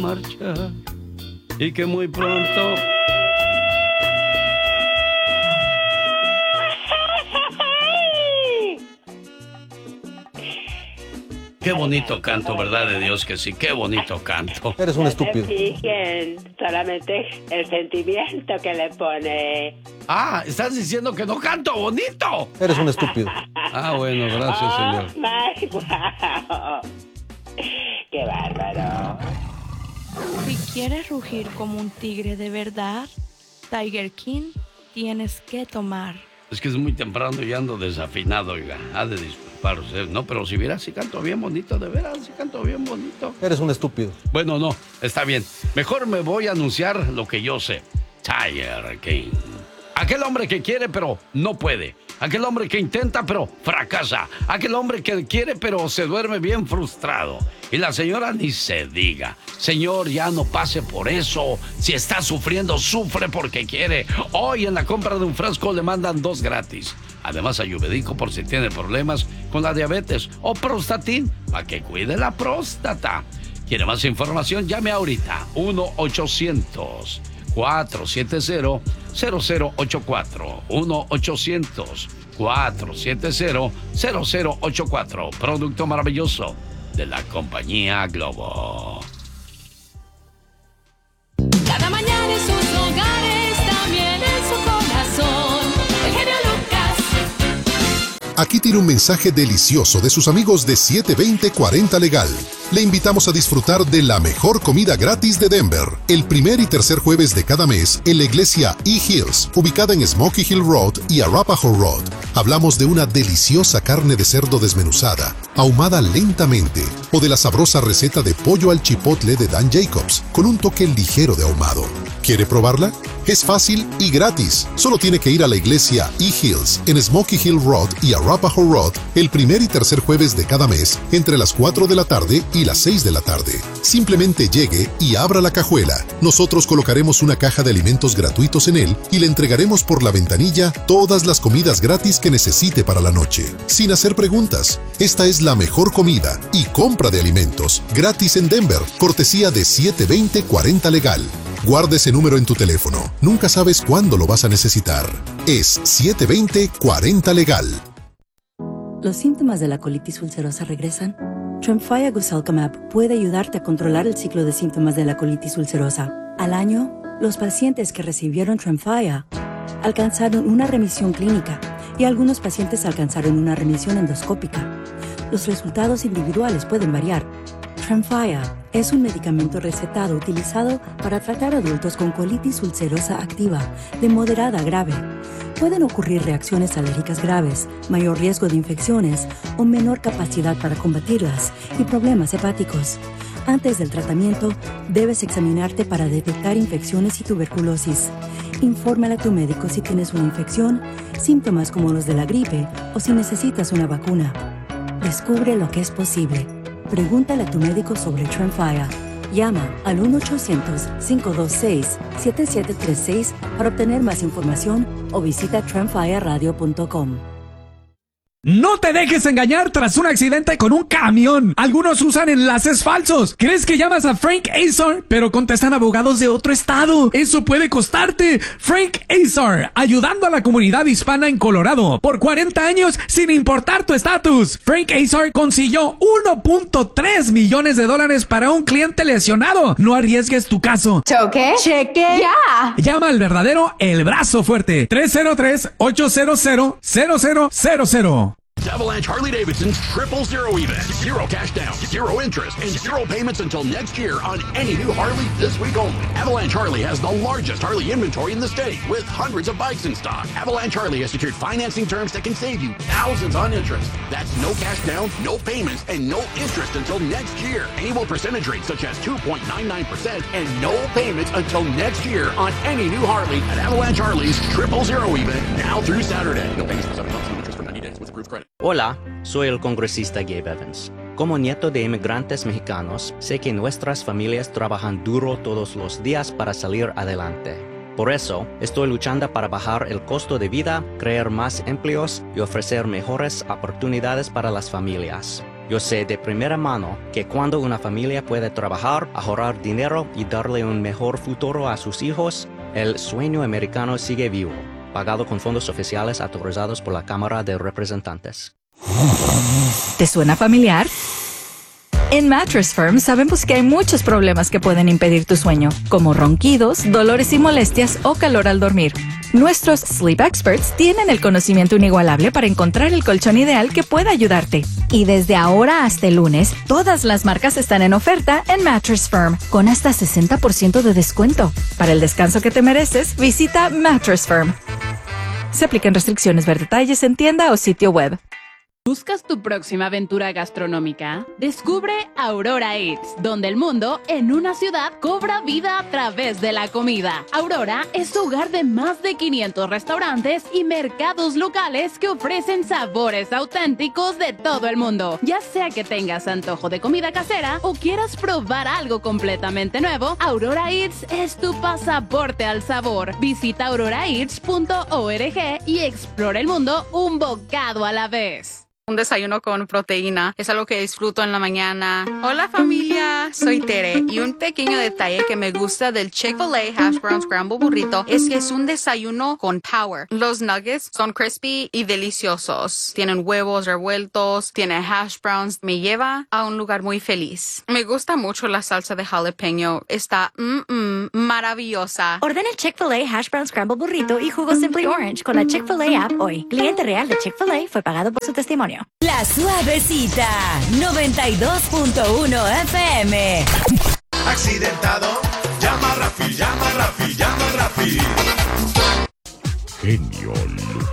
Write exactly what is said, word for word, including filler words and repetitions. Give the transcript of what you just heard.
marcha y que muy pronto... Qué bonito canto, ¿verdad de Dios que sí? Qué bonito canto. Eres un estúpido. Fijen, solamente el sentimiento que le pone. Ah, estás diciendo que no canto bonito. Eres un estúpido. Ah, bueno, gracias, oh, señor. My, wow. Qué bárbaro. Si quieres rugir como un tigre de verdad, Tiger King, tienes que tomar. Es que es muy temprano y ando desafinado, oiga. Ha de disculpar usted. No, pero si vieras, si canto bien bonito, de veras, si canto bien bonito. Eres un estúpido. Bueno, no, está bien. Mejor me voy a anunciar lo que yo sé. Tiger King. Aquel hombre que quiere, pero no puede. Aquel hombre que intenta, pero fracasa. Aquel hombre que quiere, pero se duerme bien frustrado. Y la señora ni se diga. Señor, ya no pase por eso. Si está sufriendo, sufre porque quiere. Hoy en la compra de un frasco le mandan dos gratis. Además, ayurvédico por si tiene problemas con la diabetes. O Prostatin, para que cuide la próstata. ¿Quiere más información? Llame ahorita. uno ochocientos cuatro siete cero cero cero ocho cuatro. uno ochocientos cuatro siete cero cero cero ocho cuatro. Producto maravilloso de la compañía Globo. Cada mañana en sus hogares, también en su corazón, el genio Lucas. Aquí tiene un mensaje delicioso de sus amigos de siete veinte cuarenta Legal. Le invitamos a disfrutar de la mejor comida gratis de Denver, el primer y tercer jueves de cada mes en la iglesia E-Hills, ubicada en Smoky Hill Road y Arapahoe Road. Hablamos de una deliciosa carne de cerdo desmenuzada, ahumada lentamente, o de la sabrosa receta de pollo al chipotle de Dan Jacobs, con un toque ligero de ahumado. ¿Quiere probarla? Es fácil y gratis. Solo tiene que ir a la iglesia E-Hills en Smoky Hill Road y Arapahoe Road el primer y tercer jueves de cada mes entre las cuatro de la tarde y las seis de la tarde. Simplemente llegue y abra la cajuela. Nosotros colocaremos una caja de alimentos gratuitos en él y le entregaremos por la ventanilla todas las comidas gratis que necesite para la noche. Sin hacer preguntas, esta es la mejor comida y compra de alimentos gratis en Denver, cortesía de siete veinte cuarenta Legal. Guarda ese número en tu teléfono. Nunca sabes cuándo lo vas a necesitar. Es siete veinte cuarenta Legal. ¿Los síntomas de la colitis ulcerosa regresan? Tremfya Guselkumab puede ayudarte a controlar el ciclo de síntomas de la colitis ulcerosa. Al año, los pacientes que recibieron Tremfya alcanzaron una remisión clínica y algunos pacientes alcanzaron una remisión endoscópica. Los resultados individuales pueden variar. Tremfya es un medicamento recetado utilizado para tratar adultos con colitis ulcerosa activa de moderada a grave. Pueden ocurrir reacciones alérgicas graves, mayor riesgo de infecciones o menor capacidad para combatirlas y problemas hepáticos. Antes del tratamiento, debes examinarte para detectar infecciones y tuberculosis. Infórmale a tu médico si tienes una infección, síntomas como los de la gripe o si necesitas una vacuna. Descubre lo que es posible. Pregúntale a tu médico sobre Tremfya. Llama al uno ochocientos cinco dos seis siete siete tres seis para obtener más información o visita tremfya radio punto com. No te dejes engañar tras un accidente con un camión. Algunos usan enlaces falsos. ¿Crees que llamas a Frank Azar? Pero contestan abogados de otro estado. Eso puede costarte. Frank Azar, ayudando a la comunidad hispana en Colorado por cuarenta años sin importar tu estatus. Frank Azar consiguió uno punto tres millones de dólares para un cliente lesionado. No arriesgues tu caso. ¿Choque? Cheque. Ya. Llama al verdadero El Brazo Fuerte. tres cero tres, ocho cero cero, cero cero cero cero. Avalanche Harley-Davidson's Triple Zero event. Zero cash down, zero interest, and zero payments until next year on any new Harley this week only. Avalanche Harley has the largest Harley inventory in the state with hundreds of bikes in stock. Avalanche Harley has secured financing terms that can save you thousands on interest. That's no cash down, no payments, and no interest until next year. Annual percentage rates such as two point nine nine percent and no payments until next year on any new Harley at Avalanche Harley's Triple Zero event now through Saturday. No payments for seven months, no interest for ninety days with approved credit. Hola, soy el congresista Gabe Evans. Como nieto de inmigrantes mexicanos, sé que nuestras familias trabajan duro todos los días para salir adelante. Por eso, estoy luchando para bajar el costo de vida, crear más empleos y ofrecer mejores oportunidades para las familias. Yo sé de primera mano que cuando una familia puede trabajar, ahorrar dinero y darle un mejor futuro a sus hijos, el sueño americano sigue vivo, pagado con fondos oficiales autorizados por la Cámara de Representantes. ¿Te suena familiar? En Mattress Firm sabemos que hay muchos problemas que pueden impedir tu sueño, como ronquidos, dolores y molestias o calor al dormir. Nuestros Sleep Experts tienen el conocimiento inigualable para encontrar el colchón ideal que pueda ayudarte. Y desde ahora hasta el lunes, todas las marcas están en oferta en Mattress Firm, con hasta sesenta por ciento de descuento. Para el descanso que te mereces, visita Mattress Firm. Se aplican restricciones, ver detalles en tienda o sitio web. ¿Buscas tu próxima aventura gastronómica? Descubre Aurora Eats, donde el mundo en una ciudad cobra vida a través de la comida. Aurora es hogar de más de quinientos restaurantes y mercados locales que ofrecen sabores auténticos de todo el mundo. Ya sea que tengas antojo de comida casera o quieras probar algo completamente nuevo, Aurora Eats es tu pasaporte al sabor. Visita aurora eats punto org y explora el mundo un bocado a la vez. Un desayuno con proteína es algo que disfruto en la mañana. Hola familia, soy Tere y un pequeño detalle que me gusta del Chick-fil-A Hash Brown Scramble Burrito es que es un desayuno con power. Los nuggets son crispy y deliciosos. Tienen huevos revueltos, tiene hash browns. Me lleva a un lugar muy feliz. Me gusta mucho la salsa de jalapeño. Está mm, mm, maravillosa. Ordena el Chick-fil-A Hash Brown Scramble Burrito y jugo Simply Orange con la Chick-fil-A app hoy. Cliente real de Chick-fil-A fue pagado por su testimonio. La Suavecita, noventa y dos punto uno F M. Accidentado, llama a Rafi, llama a Rafi, llama a Rafi. Genio